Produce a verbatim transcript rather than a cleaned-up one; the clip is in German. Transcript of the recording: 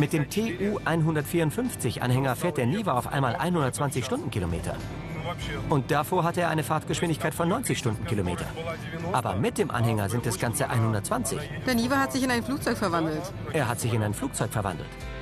Mit dem T U hundertvierundfünfzig Anhänger fährt der Niva auf einmal hundertzwanzig Stundenkilometer. Und davor hatte er eine Fahrtgeschwindigkeit von neunzig Stundenkilometer. Aber mit dem Anhänger sind es ganze hundertzwanzig. Der Niva hat sich in ein Flugzeug verwandelt. Er hat sich in ein Flugzeug verwandelt.